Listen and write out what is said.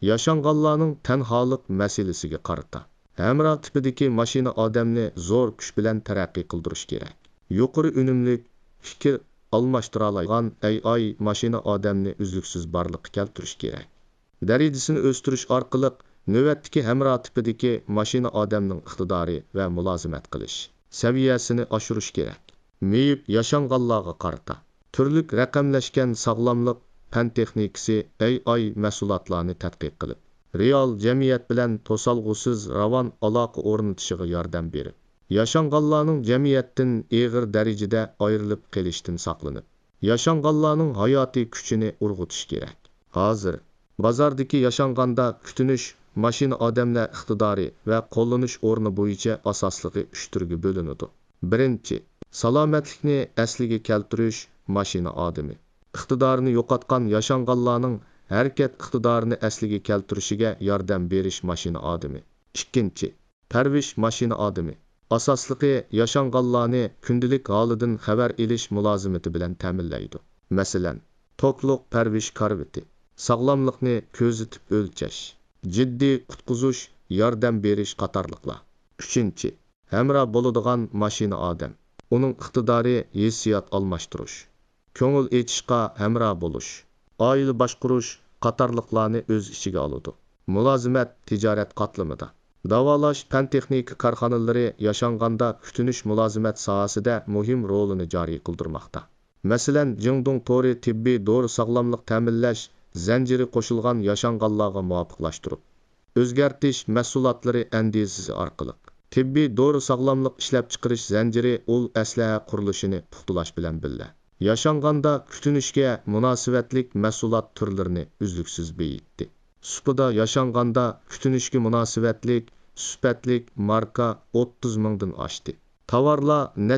Yaşanğanlarning tanholik masalasiga qarata. Hamroh tipidagi mashina odamni zo'r kuch bilan taraqqiy qildirish kerak. Yuqori unumli fikr almashtira oladigan AI mashina odamni uzluksiz barliqqa keltirish kerak. Darajasini o'stirish orqali navbatdagi hamroh tipidagi mashina odamning iqtidori va mulozimat qilish saviyasini oshirish kerak. Meyib yaşanğanlarga qarata. Turlik raqamlashgan sog'lomlik fan texnikasi AI mahsulotlarni tadqiq qilib, real jamiyat bilan to'solg'usiz ravon aloqa o'rnatishiga yordam berib, yaşanğanlarning jamiyatdan og'ir darajada ayrilib qolishdan saqlanib, yaşanğanlarning hayotiy kuchini urg'utish kerak. Hozir bozordagi yaşanğanda kutinish mashina odamlar iqtidori va qo'llanish o'rni bo'yicha asosligi 3 turga bo'linadi. Birinchi, salomatlikni asliga keltirish mashina odami. Iqtidorini yo'qotgan yaşanğanlarning harakat iqtidorini asliga keltirishiga yordam berish mashina odami. Ikkinchi, parvish mashina odami. Asosligi yaşanğanlarni kundalik holidan xabar olish mulozimati bilan ta'minlaydi. Masalan, to'qliq parvish karviti, sog'lomlikni ko'zitib o'lchash, jiddiy qutqizish, yordam berish qatorliqlar. Uchinchi, hamroh bo'ladigan mashina odam. Uning iqtidori hissiyot almashtirish, ko'ngil etishga hamroh bo'lish, oila boshqarish qatorliqlarni o'z ichiga oladi. Mulozimat tijorat qatlamida. Davolash fan texnika korxonalari yaşanğanda kutinish mulozimat sohasida muhim rolini joriy qildirmoqda. Masalan, Jingdong to'ri tibbiy dori sog'lomlik ta'minlash zanjiri qo'shilgan yaşanğanlarga muvofiqlashtirib, o'zgartish mahsulotlari andizasi orqali tibbiy dori sog'lomlik ishlab chiqarish zanjiri ul aslaha qurilishini puxtalash bilan birga yaşanğanda kutinishga munosabatlik mahsulot turlarini uzluksiz beyitdi. Supada yaşanğanda kutinishga munosabatlik, sifatlik marka 30 mingdan oshdi. Tovarlar